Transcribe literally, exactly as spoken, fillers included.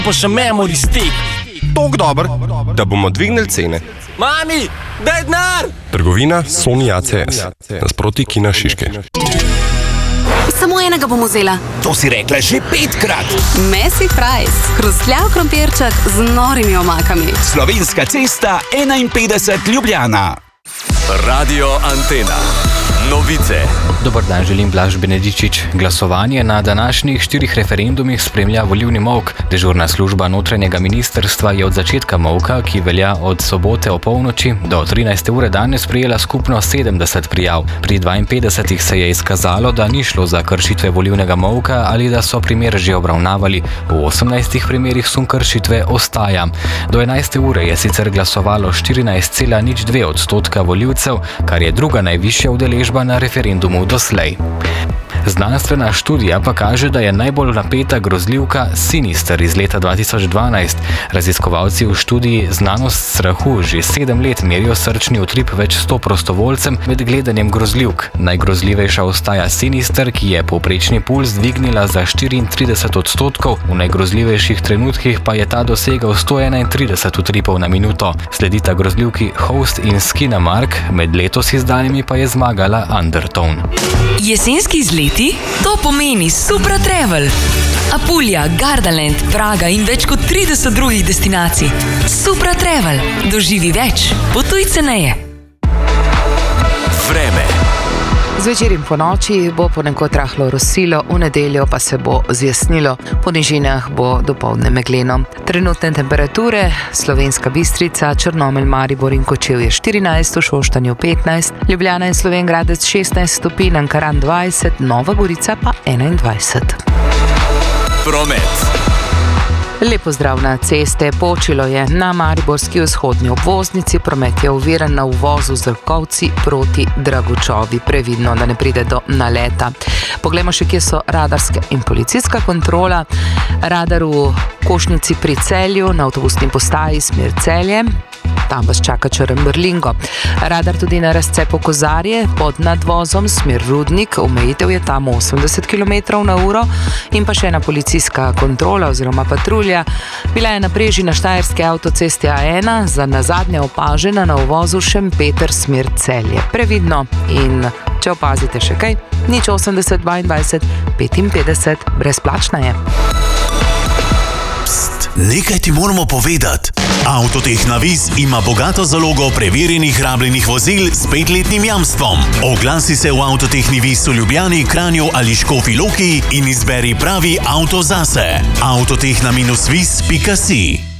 pa še memory stick. Tok dober, da bomo dvignili cene. Mami, daj denar! Trgovina Sony A C S, nasproti Kina Šiške. Samo enega bom vzela. To si rekla že petkrat. Messi fries, hrustljav krompirček z norimi omakami. Slovenska cesta enainpetdeset Ljubljana. Radio Antena. Novice. Dobar dan, želim Blaž Benedičič. Glasovanje na današnjih štirih referendumih spremlja volilni molk. Dežurna služba notranjega ministrstva je od začetka molka, ki velja od sobote o polnoči do trinajste ure danes, prijela skupno sedemdeset prijav. Pri dvainpetdesetih se je izkazalo, da ni šlo za kršitve volilnega molka ali da so primer že obravnavali. V osemnajstih primerih sum kršitve ostaja. Do enajste ure je sicer glasovalo štirinajst cela nič dve odstotka volivcev, kar je druga najvišja udeležba na referendumu doslej. Znanstvena študija pa kaže, da je najbolj napeta grozljivka Sinister iz leta dva tisoč dvanajst. Raziskovalci v študiji Znanost strahu že sedem let merijo srčni utrip več sto prostovoljcem med gledanjem grozljivk. Najgrozljivejša ostaja Sinister, ki je povprečni puls dvignila za štiriintrideset odstotkov, v najgrozljivejših trenutkih pa je ta dosegal sto enaintrideset utripov na minuto. Sledita grozljivki Host in Skinamark, med letos izdanimi pa je zmagala Undertone. Jesenski izleti? To pomeni Supra Travel. Apulija, Gardaland, Praga in več kot trideset drugih destinacij. Supra Travel. Doživi več. Potuj ceneje. Vreme. Zvečer in po noči bo ponekod rahlo rosilo, v nedeljo pa se bo zjasnilo. Po nižinah bo dopoldne megleno. Trenutne temperature: Slovenska Bistrica, Črnomelj, Maribor in Kočevje štirinajst, v Šoštanju petnajst, Ljubljana in Slovenj Gradec šestnajst stopinj, Ankaran dvajset, Nova Gorica pa enaindvajset. Promet. Lep pozdrav na ceste. Počilo je na mariborski vzhodni obvoznici, promet je oviran na uvozu z Zrkovci proti Dragočovi. Previdno, da ne pride do naleta. Poglejmo še, kje so radarska in policijska kontrola. Radar v Košnici pri Celju, na avtobusni postaji smer Celje. Tam vas čaka Črn-Brlingo. Radar tudi na razcepu Kozarje pod nadvozom smer Rudnik, omejitev je tam osemdeset kilometrov na uro. In pa še ena policijska kontrola oziroma patrulja. Bila je na preži na štajerski avtocesti A ena, za nazadnje opažena na uvozu Šempeter smer Celje. Previdno in če opazite še kaj, nič osemdeset dvaindvajset petinpetdeset, brezplačna je. Nekaj ti moramo povedati. Avtoteh Navis ima bogato zalogo preverjenih rabljenih vozil s petletnim jamstvom. Oglasi se v Avtoteh Navis v Ljubljani, Kranju ali Škofji Loki in izberi pravi avto zase. avtotehna dash vis pika si